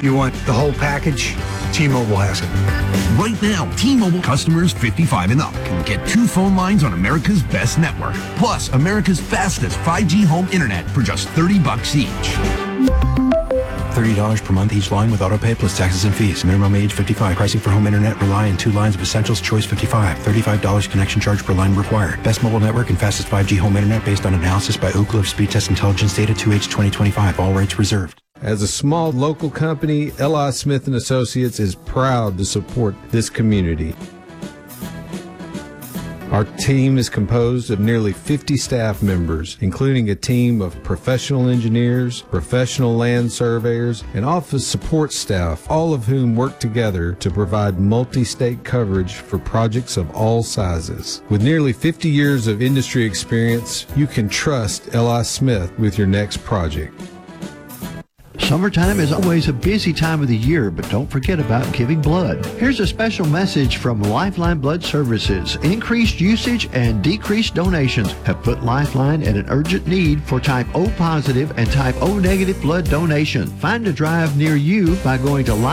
You want the whole package? T-Mobile has it. Right now, T-Mobile customers 55 and up can get 2 phone lines on America's best network, plus America's fastest 5G home internet for just $30 each. $30 per month each line with autopay plus taxes and fees. Minimum age 55. Pricing for home internet rely on 2 lines of Essentials. Choice 55. $35 connection charge per line required. Best mobile network and fastest 5G home internet based on analysis by Oak Cliff Speed Test Intelligence data 2H 2025. All rates reserved. As a small local company, L.I. Smith & Associates is proud to support this community. Our team is composed of nearly 50 staff members, including a team of professional engineers, professional land surveyors, and office support staff, all of whom work together to provide multi-state coverage for projects of all sizes. With nearly 50 years of industry experience, you can trust L.I. Smith with your next project. Summertime is always a busy time of the year, but don't forget about giving blood. Here's a special message from Lifeline Blood Services. Increased usage and decreased donations have put Lifeline at an urgent need for type O positive and type O negative blood donation. Find a drive near you by going to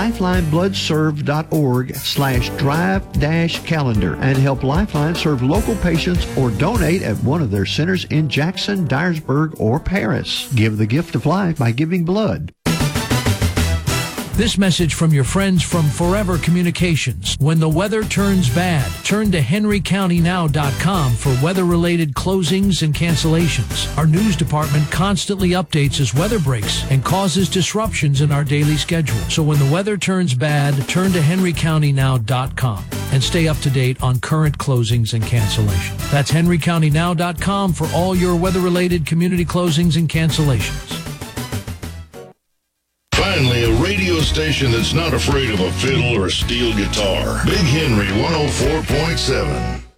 lifelinebloodserve.org/drive-calendar and help Lifeline serve local patients or donate at one of their centers in Jackson, Dyersburg, or Paris. Give the gift of life by giving blood. This message from your friends from Forever Communications. When the weather turns bad, turn to henrycountynow.com for weather-related closings and cancellations. Our news department constantly updates as weather breaks and causes disruptions in our daily schedule. So when the weather turns bad, turn to henrycountynow.com and stay up to date on current closings and cancellations. That's henrycountynow.com for all your weather-related community closings and cancellations. Finally, a radio station that's not afraid of a fiddle or a steel guitar. Big Henry 104.7.